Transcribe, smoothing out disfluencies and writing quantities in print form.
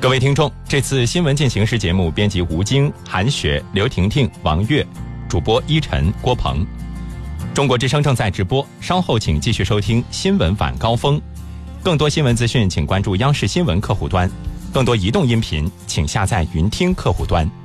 各位听众，这次新闻进行时节目编辑吴京、韩雪、刘婷婷、王悦，主播依晨、郭鹏。中国之声正在直播，稍后请继续收听新闻晚高峰。更多新闻资讯请关注央视新闻客户端，更多移动音频请下载云听客户端。